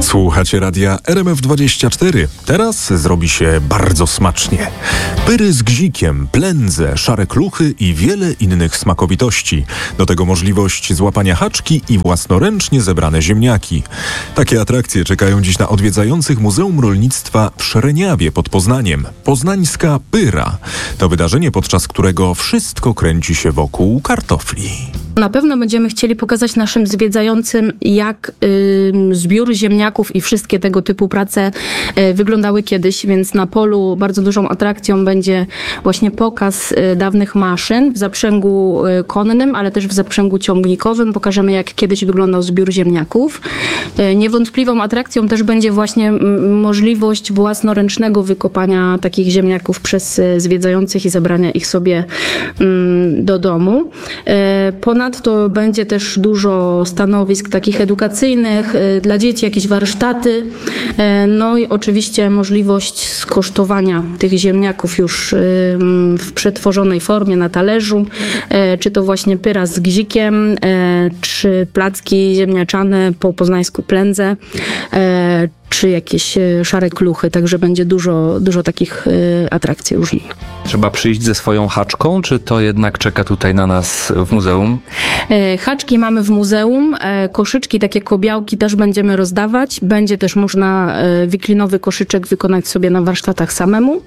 Słuchacie radia RMF24. Teraz zrobi się bardzo smacznie. Pyry z gzikiem, plędze, szare kluchy i wiele innych smakowitości. Do tego możliwość złapania haczki i własnoręcznie zebrane ziemniaki. Takie atrakcje czekają dziś na odwiedzających Muzeum Rolnictwa w Szereniawie pod Poznaniem. Poznańska Pyra. To wydarzenie, podczas którego wszystko kręci się wokół kartofli. Na pewno będziemy chcieli pokazać naszym zwiedzającym, jak zbiór ziemniaków i wszystkie tego typu prace wyglądały kiedyś, więc na polu bardzo dużą atrakcją będzie właśnie pokaz dawnych maszyn w zaprzęgu konnym, ale też w zaprzęgu ciągnikowym. Pokażemy, jak kiedyś wyglądał zbiór ziemniaków. Niewątpliwą atrakcją też będzie właśnie możliwość własnoręcznego wykopania takich ziemniaków przez zwiedzających i zabrania ich sobie do domu. Ponadto będzie też dużo stanowisk takich edukacyjnych dla dzieci, jakieś warsztaty, no i oczywiście możliwość skosztowania tych ziemniaków już w przetworzonej formie na talerzu, czy to właśnie pyra z gzikiem, czy placki ziemniaczane, po poznańsku plędze, czy jakieś szare kluchy, także będzie dużo takich atrakcji różnych. Trzeba przyjść ze swoją haczką, czy to jednak czeka tutaj na nas w muzeum? Haczki mamy w muzeum, koszyczki, takie kobiałki też będziemy rozdawać. Będzie też można wiklinowy koszyczek wykonać sobie na warsztatach samemu.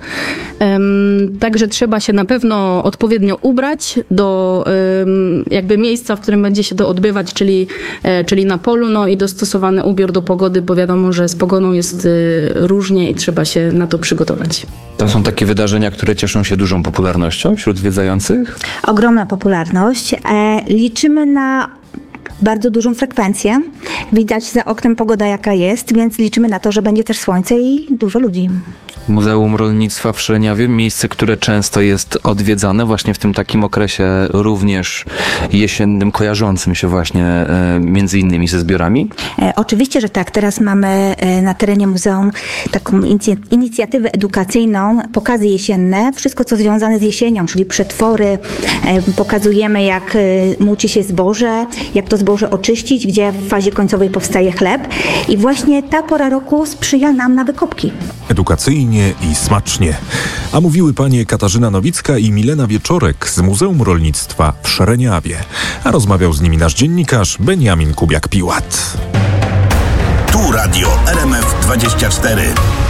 Także trzeba się na pewno odpowiednio ubrać do jakby miejsca, w którym będzie się to odbywać, czyli na polu, no i dostosowany ubiór do pogody, bo wiadomo, że z pogodą jest różnie i trzeba się na to przygotować. To są takie wydarzenia, które cieszą się dużą popularnością wśród zwiedzających? Ogromna popularność. Liczymy na bardzo dużą frekwencję. Widać za oknem pogoda jaka jest, więc liczymy na to, że będzie też słońce i dużo ludzi. Muzeum Rolnictwa w Szereniawie, miejsce, które często jest odwiedzane właśnie w tym takim okresie również jesiennym, kojarzącym się właśnie między innymi ze zbiorami? Oczywiście, że tak. Teraz mamy na terenie muzeum taką inicjatywę edukacyjną, pokazy jesienne, wszystko co związane z jesienią, czyli przetwory. Pokazujemy, jak młóci się zboże, jak to zboże oczyścić, gdzie w fazie końcowej powstaje chleb i właśnie ta pora roku sprzyja nam na wykopki. Edukacyjnie i smacznie. A mówiły panie Katarzyna Nowicka i Milena Wieczorek z Muzeum Rolnictwa w Szereniawie. A rozmawiał z nimi nasz dziennikarz Beniamin Kubiak-Piłat. Tu radio RMF24.